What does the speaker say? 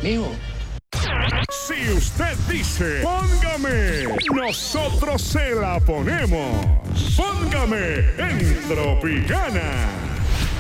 mijo. Si usted dice, póngame, nosotros se la ponemos. Póngame en Tropicana.